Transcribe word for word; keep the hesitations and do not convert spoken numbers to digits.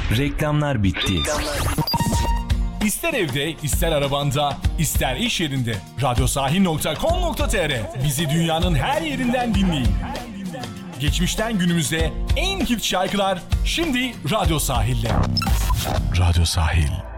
Reklamlar bitti. İster evde, ister arabanda, ister iş yerinde. radyosahil nokta com nokta tr. Bizi dünyanın her yerinden dinleyin. Geçmişten günümüze en hit şarkılar şimdi Radyo Sahil'de. Radyo Sahil.